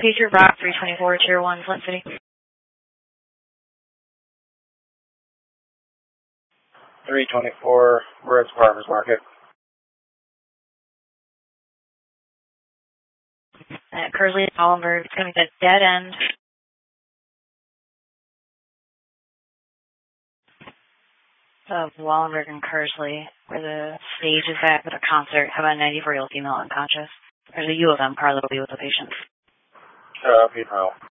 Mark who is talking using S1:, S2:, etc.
S1: Patriot Rock 324, Tier 1, Flint City.
S2: 324, we're at Farmers Market.
S1: At Kersley, Hollenberg, it's going to be the dead end. Of Wallenberg and Kersley, where the stage is at a concert. How about a 94-year-old female unconscious? There's a U of M car that will be with the patient.
S2: Female.